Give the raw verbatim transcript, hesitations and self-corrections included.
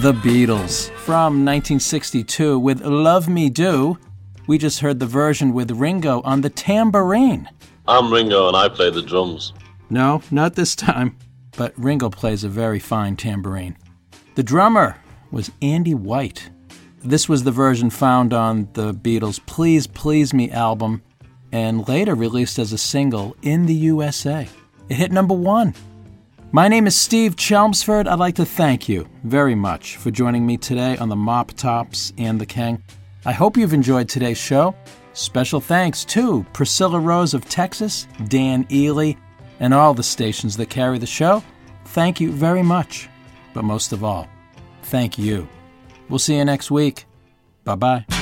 The Beatles from nineteen sixty-two with Love Me Do. We just heard the version with Ringo on the tambourine. I'm Ringo and I play the drums. No, not this time. But Ringo plays a very fine tambourine. The drummer was Andy White. This was the version found on the Beatles' Please Please Me album and later released as a single in the U S A. It hit number one. My name is Steve Chelmsford. I'd like to thank you very much for joining me today on the Mop Tops and the King. I hope you've enjoyed today's show. Special thanks to Priscilla Rose of Texas, Dan Ely, and all the stations that carry the show. Thank you very much. But most of all, thank you. We'll see you next week. Bye-bye.